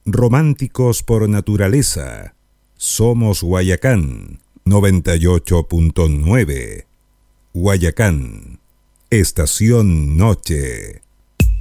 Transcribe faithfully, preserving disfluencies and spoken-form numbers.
Románticos por naturaleza. Somos Guayacán noventa y ocho punto nueve. Guayacán, estación noche.